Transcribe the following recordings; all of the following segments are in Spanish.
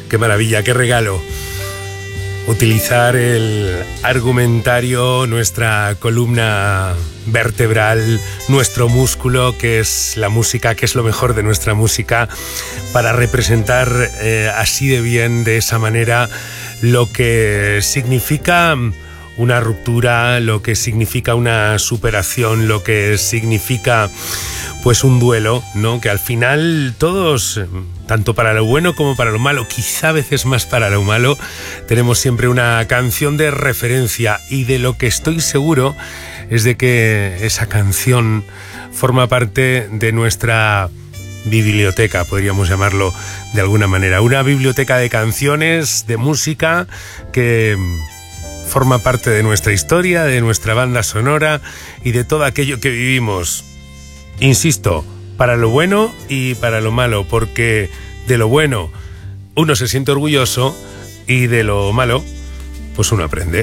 Qué maravilla, qué regalo. Utilizar el argumentario, nuestra columna vertebral, nuestro músculo, que es la música, que es lo mejor de nuestra música, para representar así de bien, de esa manera, lo que significa una ruptura, lo que significa una superación, lo que significa pues un duelo, ¿no? Que al final todos, tanto para lo bueno como para lo malo, quizá a veces más para lo malo, tenemos siempre una canción de referencia, y de lo que estoy seguro es de que esa canción forma parte de nuestra biblioteca, podríamos llamarlo de alguna manera, una biblioteca de canciones, de música que forma parte de nuestra historia, de nuestra banda sonora y de todo aquello que vivimos. Insisto, para lo bueno y para lo malo, porque de lo bueno uno se siente orgulloso y de lo malo pues uno aprende.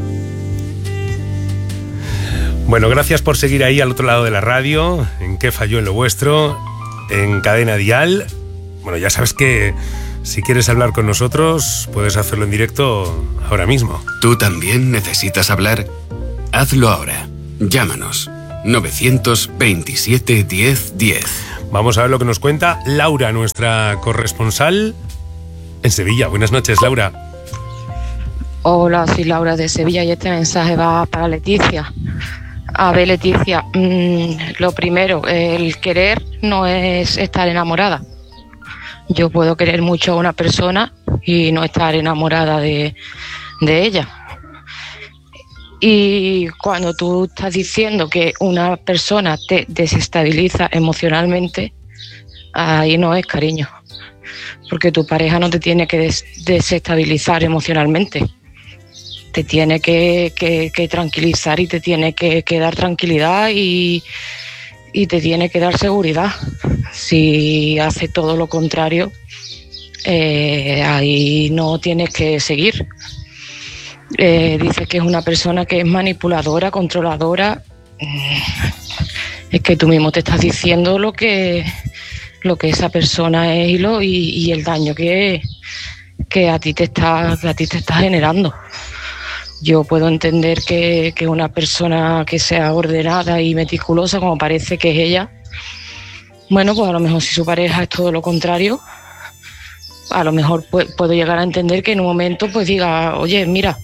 Bueno, gracias por seguir ahí al otro lado de la radio, en Qué falló en lo vuestro, en Cadena Dial. Bueno, ya sabes que si quieres hablar con nosotros, puedes hacerlo en directo ahora mismo. ¿Tú también necesitas hablar? Hazlo ahora. Llámanos. 927 10 10. Vamos a ver lo que nos cuenta Laura, nuestra corresponsal en Sevilla. Buenas noches, Laura. Hola, soy Laura de Sevilla y este mensaje va para Leticia. A ver, Leticia, lo primero, el querer no es estar enamorada. Yo puedo querer mucho a una persona y no estar enamorada de ella. Y cuando tú estás diciendo que una persona te desestabiliza emocionalmente, ahí no es cariño. Porque tu pareja no te tiene que desestabilizar emocionalmente. Te tiene que tranquilizar y te tiene que dar tranquilidad y te tiene que dar seguridad. Si hace todo lo contrario, ahí no tienes que seguir. Dice que es una persona que es manipuladora, controladora. Es que tú mismo te estás diciendo lo que esa persona es y el daño que a ti te está generando. Yo puedo entender que una persona que sea ordenada y meticulosa, como parece que es ella, bueno, pues a lo mejor si su pareja es todo lo contrario, a lo mejor puedo llegar a entender que en un momento pues diga, oye, mira,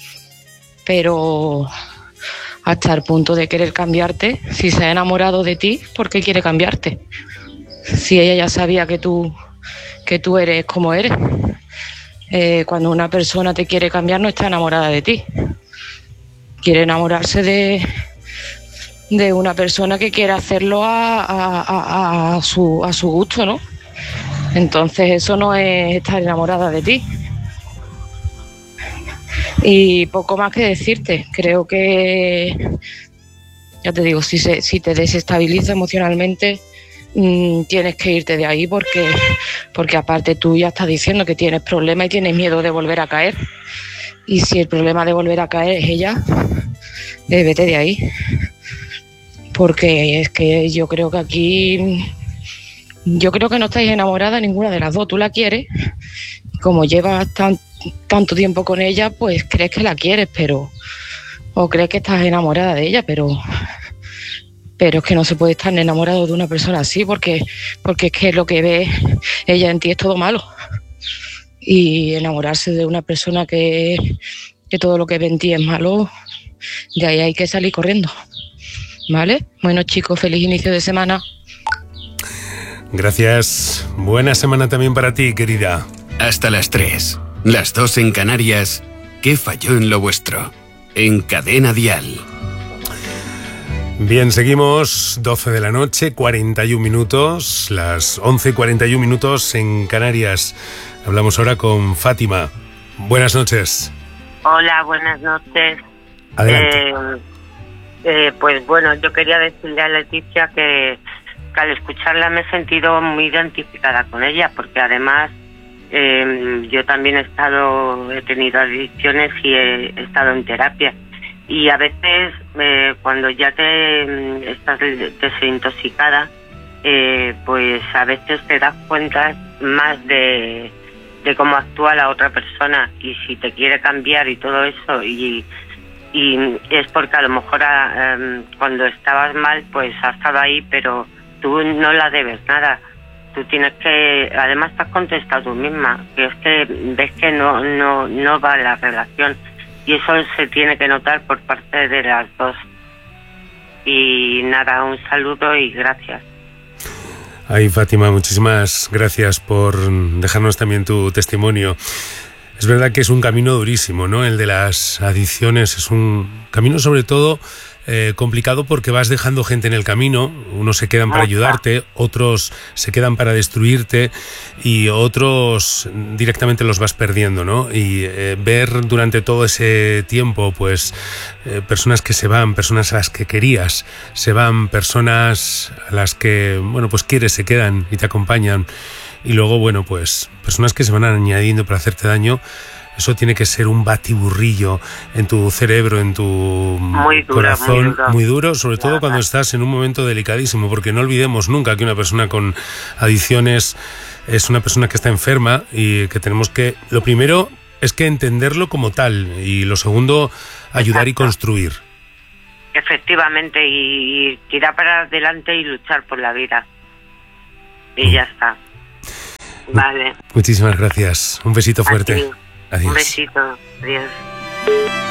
pero hasta el punto de querer cambiarte, si se ha enamorado de ti, ¿por qué quiere cambiarte? Si ella ya sabía que tú eres como eres. Cuando una persona te quiere cambiar no está enamorada de ti. Quiere enamorarse de una persona que quiere hacerlo a su gusto, ¿no? Entonces eso no es estar enamorada de ti. Y poco más que decirte. Creo que, ya te digo, si te desestabiliza emocionalmente, tienes que irte de ahí porque aparte tú ya estás diciendo que tienes problemas y tienes miedo de volver a caer. Y si el problema de volver a caer es ella, vete de ahí. Porque es que yo creo que aquí, yo creo que no estáis enamoradas ninguna de las dos. Tú la quieres, como llevas tanto tiempo con ella, pues crees que la quieres, o crees que estás enamorada de ella, pero es que no se puede estar enamorado de una persona así, porque es que lo que ve ella en ti es todo malo. Y enamorarse de una persona que todo lo que ve en ti es malo, de ahí hay que salir corriendo. ¿Vale? Bueno, chicos, feliz inicio de semana. Gracias. Buena semana también para ti, querida. Hasta las 3, las 2 en Canarias. ¿Qué falló en lo vuestro? En Cadena Dial. Bien, seguimos, 12 de la noche, 41 minutos, las 11:41 minutos en Canarias. Hablamos ahora con Fátima. Buenas noches. Hola, buenas noches. Adelante. Pues bueno, yo quería decirle a Leticia que al escucharla me he sentido muy identificada con ella, porque además yo también he tenido adicciones y he estado en terapia. Y a veces cuando ya te estás desintoxicada, pues a veces te das cuenta más de cómo actúa la otra persona, y si te quiere cambiar y todo eso, y es porque a lo mejor cuando estabas mal pues ha estado ahí, pero tú no la debes nada. Tú tienes que, además te has contestado tú misma, que es que ves que no va la relación, y eso se tiene que notar por parte de las dos. Y nada, un saludo y gracias. Ay, Fátima, muchísimas gracias por dejarnos también tu testimonio. Es verdad que es un camino durísimo, ¿no? El de las adicciones es un camino sobre todo complicado porque vas dejando gente en el camino. Unos se quedan para ayudarte, otros se quedan para destruirte y otros directamente los vas perdiendo, ¿no? Y ver durante todo ese tiempo pues personas que se van, personas a las que querías se van, personas a las que, bueno, pues quieres, se quedan y te acompañan, y luego, bueno, pues personas que se van añadiendo para hacerte daño. Eso tiene que ser un batiburrillo en tu cerebro, en tu corazón, muy duro, sobre todo cuando estás en un momento delicadísimo, porque no olvidemos nunca que una persona con adicciones es una persona que está enferma, y que tenemos que, lo primero es que entenderlo como tal, y lo segundo, ayudar y construir. Efectivamente, y tirar para adelante y luchar por la vida. Y ya está. Vale. Muchísimas gracias. Un besito fuerte. Adiós. Un besito. Adiós.